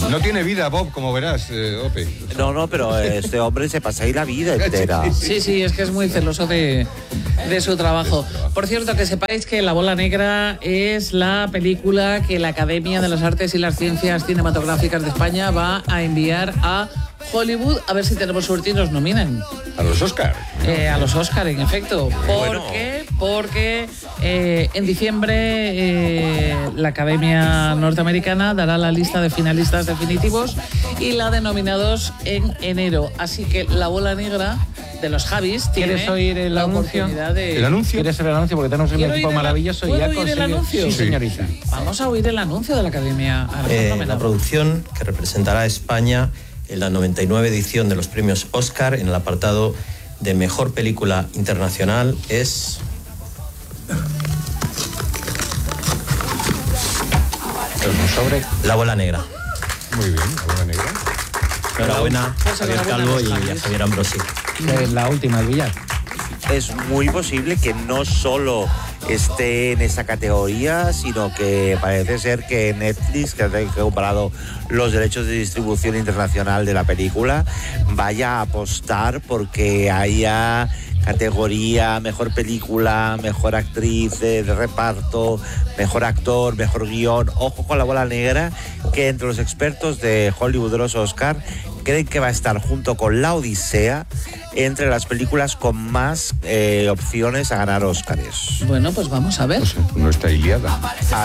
No tiene vida, Bob, como verás, Ope. No, pero este hombre se pasa ahí la vida entera. Sí, es que es muy celoso de su trabajo. Por cierto, que sepáis que La Bola Negra es la película que la Academia de las Artes y las Ciencias Cinematográficas de España va a enviar a Hollywood, a ver si tenemos suerte y nos nominen. A los Oscar. A los Oscar, en efecto. ¿Por qué? Porque en diciembre la Academia Norteamericana dará la lista de finalistas definitivos y la de nominados en enero. Así que La Bola Negra de los Javis tiene. ¿Quieres oír el anuncio? ¿El anuncio? ¿Quieres el anuncio? Porque tenemos un equipo maravilloso y ya ¿Puedo oír el anuncio? Sí, señorita. Vamos a oír el anuncio de la Academia. La producción que representará a España en la 99 edición de los premios Oscar en el apartado de Mejor Película Internacional es... sobre La Bola Negra. Muy bien, La Bola Negra. Enhorabuena a Javier Calvo y a Javier Ambrosi. Es la última, el billar. Es muy posible que no solo esté en esa categoría, sino que parece ser que Netflix, que ha comprado los derechos de distribución internacional de la película, vaya a apostar porque haya categoría mejor película, mejor actriz de reparto, mejor actor, mejor guión. Ojo con La Bola Negra, que entre los expertos de Hollywood de los Oscar creen que va a estar junto con La Odisea entre las películas con más opciones a ganar Óscares. Bueno, pues vamos a ver. No está Ilíada.